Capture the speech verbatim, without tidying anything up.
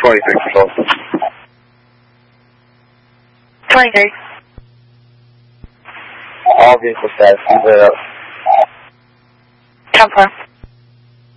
twenty-three Patrol. twenty-three. All vehicle status, clear up. ten four.